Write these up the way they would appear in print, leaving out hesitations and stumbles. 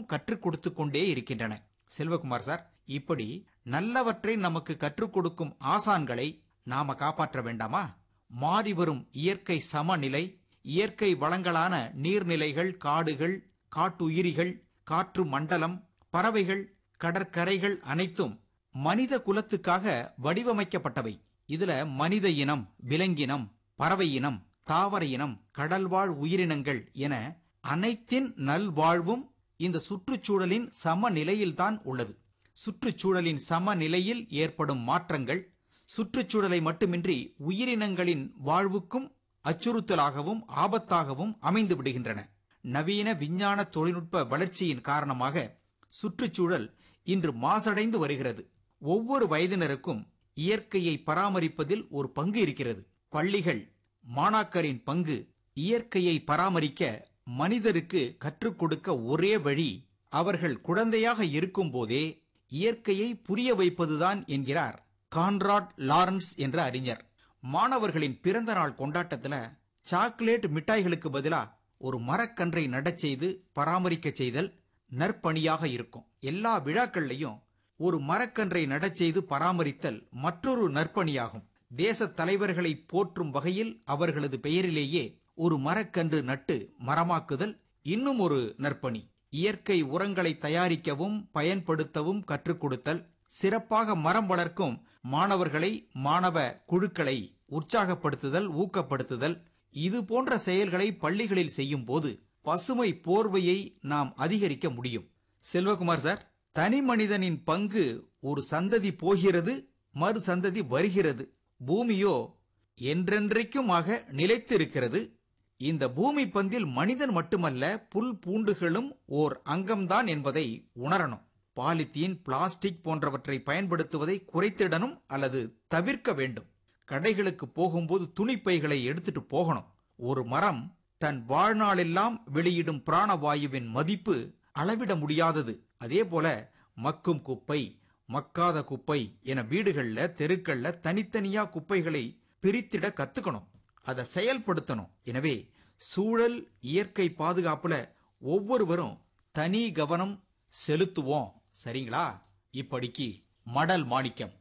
கற்றுக் கொடுத்து கொண்டே இருக்கின்றன. செல்வகுமார் சார், இப்படி நல்லவற்றை நமக்கு கற்றுக் கொடுக்கும் ஆசான்களை நாம காப்பாற்ற வேண்டாமா? மாறிவரும் இயற்கை சமநிலை, இயற்கை வளங்களான நீர்நிலைகள், காடுகள், காட்டுயிரிகள், காற்று மண்டலம், பறவைகள், கடற்கரைகள் அனைத்தும் மனித குலத்துக்காக வடிவமைக்கப்பட்டவை. இதுல மனித இனம், விலங்கினம், பறவை இனம், தாவர இனம், கடல்வாழ் உயிரினங்கள் என அனைத்தின் நல்வாழ்வும் இந்த சுற்றுச்சூழலின் சமநிலையில்தான் உள்ளது. சுற்றுச்சூழலின் சமநிலையில் ஏற்படும் மாற்றங்கள் சுற்றுச்சூழலை மட்டுமின்றி உயிரினங்களின் வாழ்வுக்கும் அச்சுறுத்தலாகவும் ஆபத்தாகவும் அமைந்து விடுகின்றன. நவீன விஞ்ஞான தொழில்நுட்ப வளர்ச்சியின் காரணமாக சுற்றுச்சூழல் இன்று மாசடைந்து வருகிறது. ஒவ்வொரு வயதினருக்கும் இயற்கையை பராமரிப்பதில் ஒரு பங்கு இருக்கிறது. பள்ளிகள், மாணாக்கரின் பங்கு இயற்கையை பராமரிக்க மனிதருக்கு கற்றுக் கொடுக்க ஒரே வழி அவர்கள் குழந்தையாக இருக்கும் போதே இயற்கையை புரிய வைப்பதுதான் என்கிறார் கான்ராட் லாரன்ஸ் என்ற அறிஞர். மாணவர்களின் பிறந்த நாள் கொண்டாட்டத்துல சாக்லேட் மிட்டாய்களுக்கு பதிலா ஒரு மரக்கன்றை நடச் செய்து பராமரிக்க செய்தல் நற்பணியாக இருக்கும். எல்லா விழாக்கள்லையும் ஒரு மரக்கன்றை நடச் செய்து பராமரித்தல் மற்றொரு நற்பணியாகும். தேச தலைவர்களை போற்றும் வகையில் அவர்களது பெயரிலேயே ஒரு மரக்கன்று நட்டு மரமாக்குதல் இன்னும் ஒரு நற்பணி. இயற்கை உரங்களை தயாரிக்கவும் பயன்படுத்தவும் கற்றுக் கொடுத்தல், சிறப்பாக மரம் வளர்க்கும் மாணவர்களை, மாணவ குழுக்களை உற்சாகப்படுத்துதல், ஊக்கப்படுத்துதல், இது போன்ற செயல்களை பள்ளிகளில் செய்யும் போது பசுமை போர்வையை நாம் அதிகரிக்க முடியும். செல்வகுமார் சார், தனி மனிதனின் பங்கு ஒரு சந்ததி போகிறது, மறு சந்ததி வருகிறது. பூமியோ என்றென்றைக்குமாக நிலைத்திருக்கிறது. இந்த பூமி பந்தில் மனிதன் மட்டுமல்ல, புல் பூண்டுகளும் ஓர் அங்கம்தான் என்பதை உணரணும். பாலித்தீன், பிளாஸ்டிக் போன்றவற்றை பயன்படுத்துவதை குறைத்திடணும் அல்லது தவிர்க்க வேண்டும். கடைகளுக்கு போகும்போது துணிப்பைகளை எடுத்துட்டு போகணும். ஒரு மரம் தன் வாழ்நாளெல்லாம் வெளியிடும் பிராணவாயுவின் மதிப்பு அளவிட முடியாதது. அதே போல மக்கும் குப்பை, மக்காத குப்பை என வீடுகள்ல, தெருக்கள்ல தனித்தனியா குப்பைகளை பிரித்திட கத்துக்கணும், அதை செயல்படுத்தணும். எனவே சூழல் இயற்கை பாதுகாப்புல ஒவ்வொருவரும் தனி கவனம் செலுத்துவோம். சரிங்களா? இப்படிக்கு மடல் மாணிக்கம்.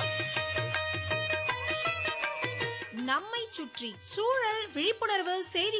நம்மை சுற்றி சூழல் விழிப்புணர்வு செய்தி